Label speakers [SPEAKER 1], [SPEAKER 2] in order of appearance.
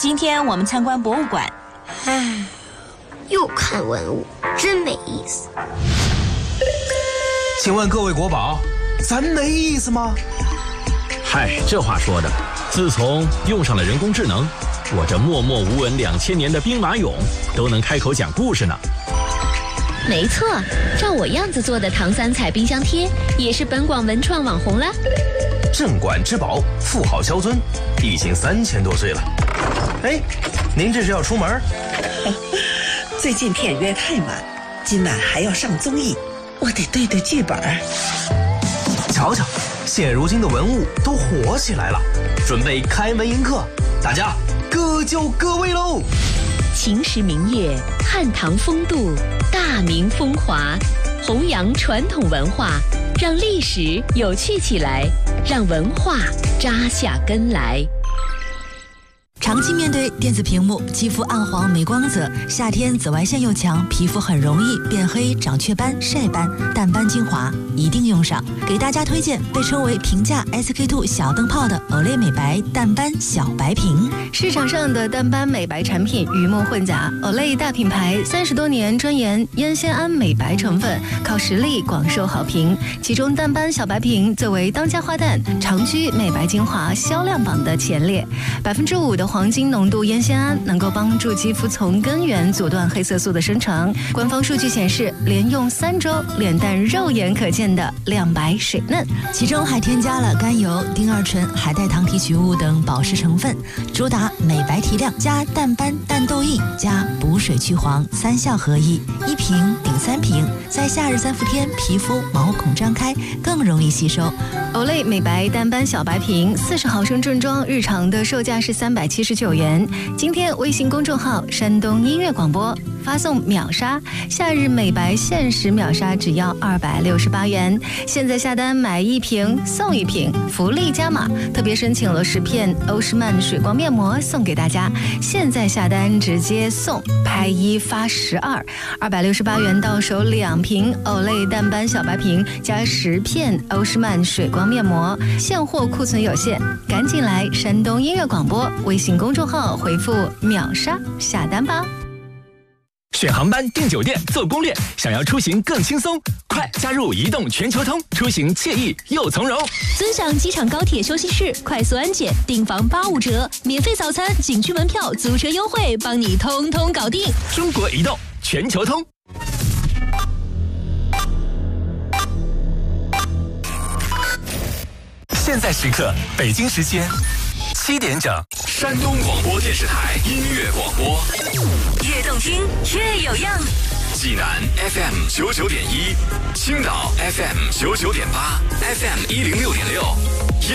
[SPEAKER 1] 今天我们参观博物馆。
[SPEAKER 2] 唉，又看文物，真没意思。
[SPEAKER 3] 请问各位国宝，咱没意思吗？
[SPEAKER 4] 嗨，这话说的，自从用上了人工智能，我这默默无闻2000年的兵马俑都能开口讲故事呢。
[SPEAKER 5] 没错，照我样子做的唐三彩冰箱贴也是本广文创网红了。
[SPEAKER 3] 镇馆之宝，富豪萧尊，已经3000多岁了。哎，您这是要出门？
[SPEAKER 6] 最近片约太满，今晚还要上综艺，我得对对剧本。
[SPEAKER 3] 瞧瞧，现如今的文物都火起来了，准备开门迎客，大家各就各位喽。
[SPEAKER 5] 秦时明月，汉唐风度，大明风华，弘扬传统文化，让历史有趣起来，让文化扎下根来。
[SPEAKER 7] 长期面对电子屏幕，肌肤暗黄没光泽，夏天紫外线又强，皮肤很容易变黑、长雀斑、晒斑。淡斑精华一定用上，给大家推荐被称为平价 SK2 小灯泡的 Olay 美白淡斑小白瓶。
[SPEAKER 8] 市场上的淡斑美白产品鱼目混杂，Olay 大品牌30多年专研烟酰胺美白成分，靠实力广受好评。其中淡斑小白瓶作为当家花旦，长居美白精华销量榜的前列。5%的黄金浓度烟酰胺能够帮助肌肤从根源阻断黑色素的生成。官方数据显示，连用3周，脸蛋肉眼可见的亮白水嫩，
[SPEAKER 7] 其中还添加了甘油、丁二醇、海带糖提取物等保湿成分，主打美白提亮加淡斑淡痘印加补水去黄3效合一，1瓶顶3瓶，在夏日3伏天皮肤毛孔张开，更容易吸收。
[SPEAKER 8] Olay 美白淡斑小白瓶40毫升正装，日常的售价是379元。今天微信公众号山东音乐广播发送秒杀，夏日美白限时秒杀只要268元。现在下单买1瓶送1瓶，福利加码，特别申请了10片欧诗漫水光面膜送给大家。现在下单直接送，拍1发12，268元到手2瓶 Olay 淡斑小白瓶加10片欧诗漫水光面膜，现货库存有限，赶紧来山东音乐广播微信公众号回复秒杀下单吧。
[SPEAKER 9] 选航班、订酒店、做攻略，想要出行更轻松，快加入移动全球通，出行惬意又从容。
[SPEAKER 5] 尊享机场高铁休息室，快速安检，订房85折，免费早餐、景区门票、租车优惠，帮你通通搞定。
[SPEAKER 9] 中国移动全球通。现在时刻，北京时间7点整，山东广播电视台音乐广播，
[SPEAKER 1] 越动听越有样。
[SPEAKER 9] 济南 FM 99.1，青岛 FM 99.8，FM 106.6。